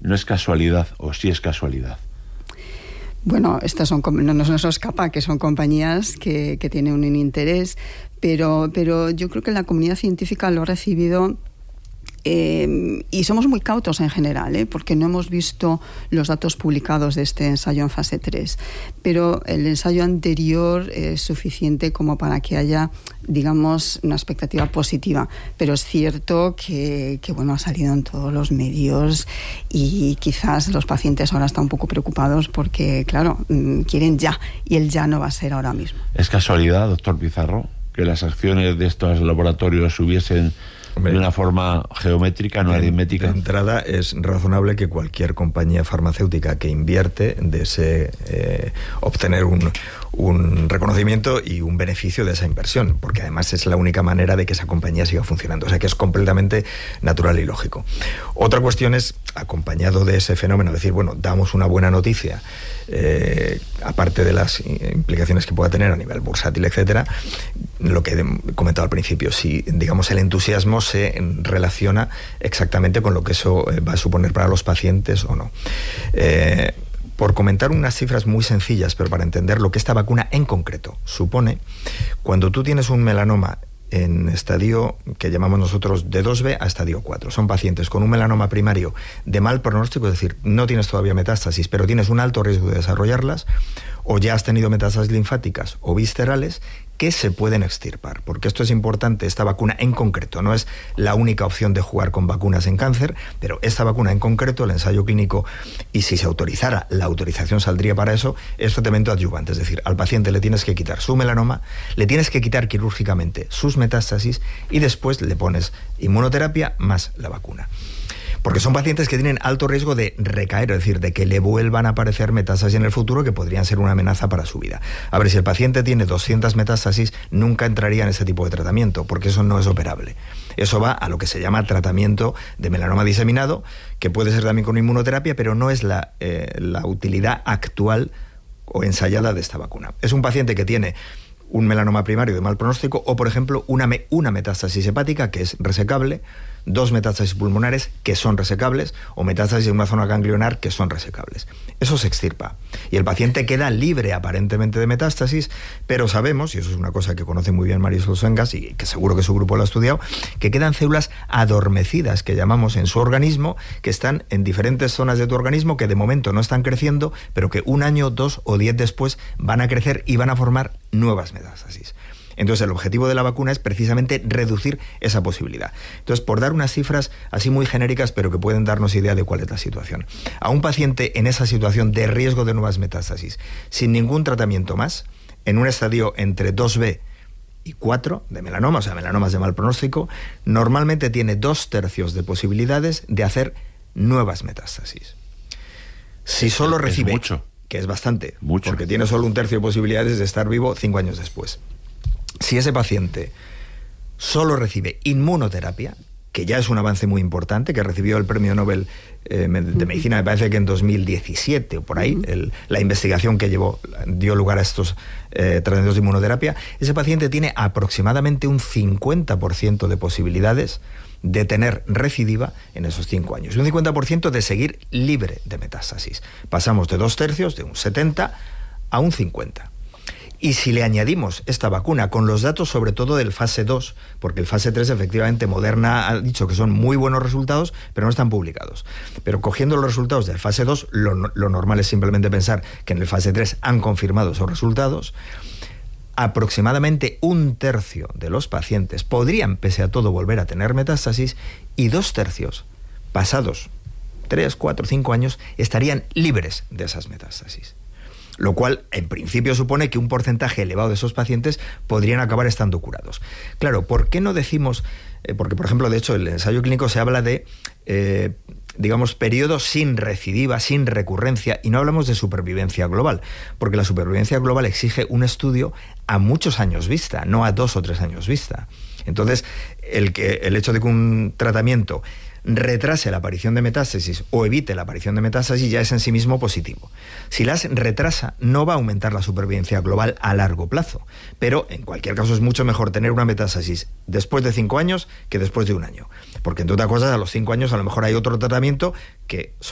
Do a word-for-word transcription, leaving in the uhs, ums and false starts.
no es casualidad o sí es casualidad? Bueno, estas son, no nos escapa que son compañías que, que tienen un interés, pero, pero yo creo que la comunidad científica lo ha recibido. Eh, y somos muy cautos en general, ¿eh? Porque no hemos visto los datos publicados de este ensayo en fase tres, pero el ensayo anterior es suficiente como para que haya, digamos, una expectativa positiva, pero es cierto que, que bueno, ha salido en todos los medios y quizás los pacientes ahora están un poco preocupados porque, claro, quieren ya, y el ya no va a ser ahora mismo. ¿Es casualidad, doctor Pizarro, que las acciones de estos laboratorios hubiesen de una forma geométrica, no aritmética? De entrada, es razonable que cualquier compañía farmacéutica que invierte desee eh, obtener un, un reconocimiento y un beneficio de esa inversión, porque además es la única manera de que esa compañía siga funcionando. O sea que es completamente natural y lógico. Otra cuestión es, acompañado de ese fenómeno, decir, bueno, damos una buena noticia, eh, aparte de las implicaciones que pueda tener a nivel bursátil, etcétera, lo que he comentado al principio, si, digamos, el entusiasmo se relaciona exactamente con lo que eso va a suponer para los pacientes o no. Eh, por comentar unas cifras muy sencillas, pero para entender lo que esta vacuna en concreto supone, cuando tú tienes un melanoma en estadio que llamamos nosotros de dos B a estadio cuatro. Son pacientes con un melanoma primario de mal pronóstico, es decir, no tienes todavía metástasis, pero tienes un alto riesgo de desarrollarlas, o ya has tenido metástasis linfáticas o viscerales que se pueden extirpar, porque esto es importante. Esta vacuna en concreto no es la única opción de jugar con vacunas en cáncer, pero esta vacuna en concreto, el ensayo clínico, y si se autorizara, la autorización saldría para eso, es tratamiento adyuvante, es decir, al paciente le tienes que quitar su melanoma, le tienes que quitar quirúrgicamente sus metástasis y después le pones inmunoterapia más la vacuna. Porque son pacientes que tienen alto riesgo de recaer, es decir, de que le vuelvan a aparecer metástasis en el futuro que podrían ser una amenaza para su vida. A ver, si el paciente tiene doscientas metástasis, nunca entraría en ese tipo de tratamiento, porque eso no es operable. Eso va a lo que se llama tratamiento de melanoma diseminado, que puede ser también con inmunoterapia, pero no es la, eh, la utilidad actual o ensayada de esta vacuna. Es un paciente que tiene un melanoma primario de mal pronóstico o, por ejemplo, una, me, una metástasis hepática que es resecable, dos metástasis pulmonares que son resecables o metástasis en una zona ganglionar que son resecables. Eso se extirpa y el paciente queda libre aparentemente de metástasis, pero sabemos, y eso es una cosa que conoce muy bien Marisol Sengas y que seguro que su grupo lo ha estudiado, que quedan células adormecidas, que llamamos, en su organismo, que están en diferentes zonas de tu organismo, que de momento no están creciendo, pero que un año, dos o diez después van a crecer y van a formar nuevas metástasis. Entonces el objetivo de la vacuna es precisamente reducir esa posibilidad. Entonces, por dar unas cifras así muy genéricas, pero que pueden darnos idea de cuál es la situación. A un paciente en esa situación de riesgo de nuevas metástasis, sin ningún tratamiento más, en un estadio entre dos B y cuatro de melanoma, o sea, melanomas de mal pronóstico, normalmente tiene dos tercios de posibilidades de hacer nuevas metástasis. Si solo recibe... Es mucho. Que es bastante, mucho. Porque tiene solo un tercio de posibilidades de estar vivo cinco años después. Si ese paciente solo recibe inmunoterapia, que ya es un avance muy importante, que recibió el premio Nobel eh, de Medicina, me parece que en dos mil diecisiete o por ahí, el, la investigación que llevó, dio lugar a estos eh, tratamientos de inmunoterapia, ese paciente tiene aproximadamente un cincuenta por ciento de posibilidades de tener recidiva en esos cinco años. Y un cincuenta por ciento de seguir libre de metástasis. Pasamos de dos tercios, de un setenta a un cincuenta. Y si le añadimos esta vacuna con los datos sobre todo del fase dos, porque el fase tres efectivamente Moderna ha dicho que son muy buenos resultados, pero no están publicados. Pero cogiendo los resultados del fase dos, lo, lo normal es simplemente pensar que en el fase tres han confirmado esos resultados. Aproximadamente un tercio de los pacientes podrían, pese a todo, volver a tener metástasis, y dos tercios, pasados tres, cuatro, cinco años, estarían libres de esas metástasis. Lo cual, en principio, supone que un porcentaje elevado de esos pacientes podrían acabar estando curados. Claro, ¿por qué no decimos...? Eh, porque, por ejemplo, de hecho, en el ensayo clínico se habla de, eh, digamos, periodo sin recidiva, sin recurrencia, y no hablamos de supervivencia global, porque la supervivencia global exige un estudio a muchos años vista, no a dos o tres años vista. Entonces, el, que, el hecho de que un tratamiento retrase la aparición de metástasis o evite la aparición de metástasis ya es en sí mismo positivo. Si las retrasa, no va a aumentar la supervivencia global a largo plazo, pero en cualquier caso es mucho mejor tener una metástasis después de cinco años que después de un año, porque entre otras cosas a los cinco años a lo mejor hay otro tratamiento que